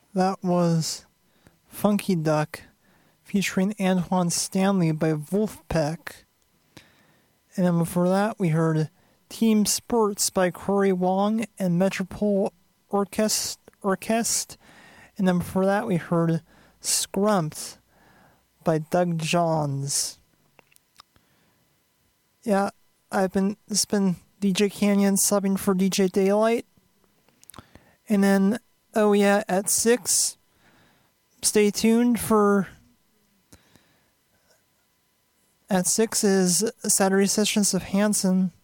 That was Funky Duck featuring Antoine Stanley by Wolfpack. And then before that, we heard Team Sports by Corey Wong and Metropole Orchestre. And then before that, we heard Scrumped by Doug Johns. Yeah, it's been DJ Canyon subbing for DJ Daylight. And then, oh yeah, at 6, stay tuned for... At 6 is Saturday Sessions of Hanson.